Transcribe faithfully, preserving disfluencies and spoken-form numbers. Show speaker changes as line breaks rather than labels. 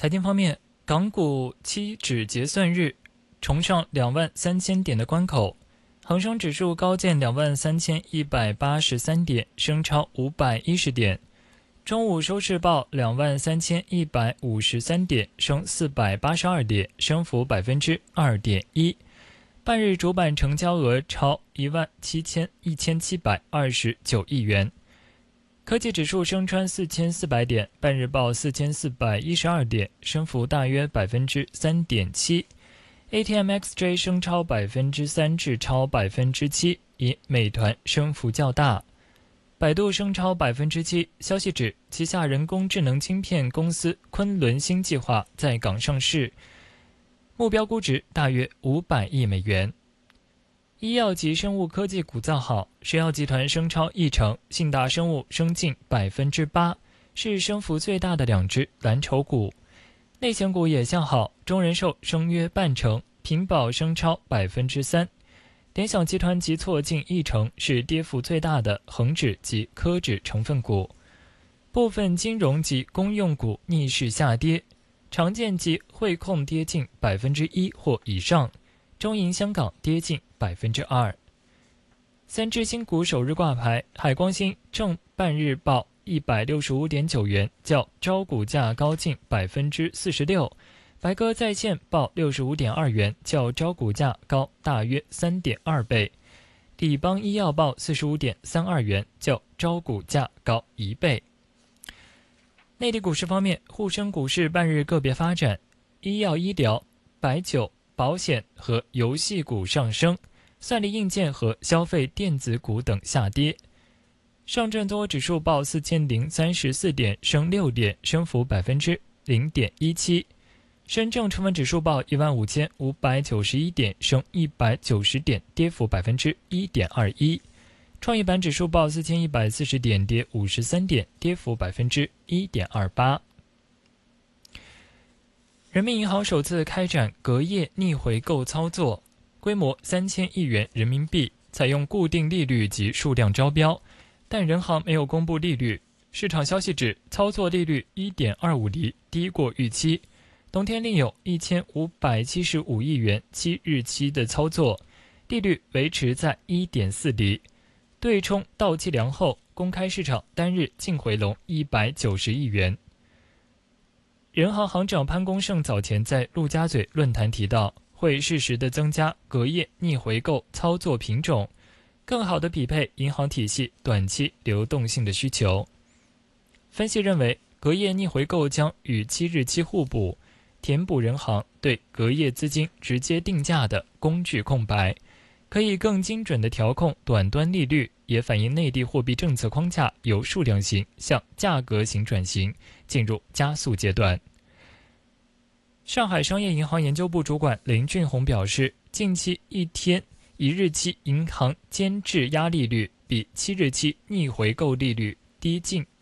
财经方面，港股期指结算日重上两万三千点的关口，恒生指数高见两万三千一百八十三点，升超五百一十点。中午收市报两万三千一百五十三点，升四百八十二点，升幅百分之二点一。半日主板成交额超一万七千一千七百二十九亿元。科技指数升穿四千四百点，半日报四千四百一十二点，升幅大约百分之三点七。A T M X J 升超百分之三至超百分之七，以美团升幅较大。百度升超百分之七，消息指旗下人工智能晶片公司昆仑星计划在港上市，目标估值大约五百亿美元。医药及生物科技股造好，石药集团升超一成，信达生物升近百分之八，是升幅最大的两只蓝筹股。内险股也向好，中人寿升约半成，平保升超百分之三。联想集团急挫近一成，是跌幅最大的恒指及科指成分股。部分金融及公用股逆势下跌，长建及汇控跌近百分之一或以上，中银香港跌近百分之二。三只新股首日挂牌，海光新正半日报一百六十五点九元，较招股价高近百分之四十六。白鸽在线报六十五点二元，较招股价高大约三点二倍。理邦医药报四十五点三二元，较招股价高一倍。内地股市方面，沪深股市半日个别发展，医药医疗、白酒、保险和游戏股上升，算力硬件和消费电子股等下跌。上证综合指数报四千零三十四点，升六点，升幅百分之零点一七。深证成分指数报一万五千五百九十一点，升一百九十点，跌幅百分之一点二一。创业板指数报四千一百四十点，跌五十三点，跌幅百分之一点二八。人民银行首次开展隔夜逆回购操作，规模三千亿元人民币，采用固定利率及数量招标，但人行没有公布利率。市场消息指，操作利率 一点二五 厘，低过预期。当天另有一千五百七十五亿元七日期的操作，利率维持在 一点四 厘。对冲到期量后，公开市场单日净回笼一百九十亿元。人行行长潘功胜早前在陆家嘴论坛提到，会适时地增加隔夜逆回购操作品种，更好地匹配银行体系短期流动性的需求。分析认为，隔夜逆回购将与七日期互补，填补人行对隔夜资金直接定价的工具空白，可以更精准地调控短端利率，也反映内地货币政策框架由数量型向价格型转型，进入加速阶段。上海商业银行研究部主管林俊宏表示，近期一天一日期银行监制压利率比七日期逆回购利率低近